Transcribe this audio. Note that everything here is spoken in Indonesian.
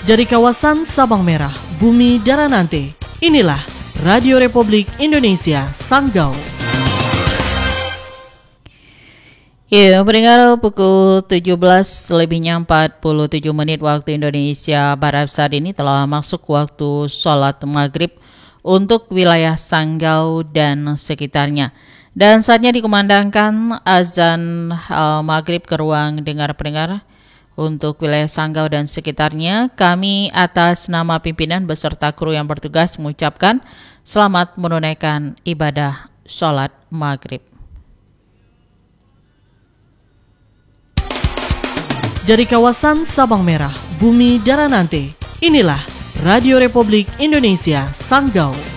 Dari kawasan Sabang Merah, Bumi Daranante, inilah Radio Republik Indonesia Sanggau. Ya, pendengar, pukul 17:47 waktu Indonesia Barat saat ini telah masuk waktu sholat maghrib untuk wilayah Sanggau dan sekitarnya. Dan saatnya dikumandangkan azan maghrib ke ruang dengar pendengar untuk wilayah Sanggau dan sekitarnya. Kami atas nama pimpinan beserta kru yang bertugas mengucapkan selamat menunaikan ibadah sholat maghrib. Dari kawasan Sabang Merah, Bumi Daranante, inilah Radio Republik Indonesia Sanggau.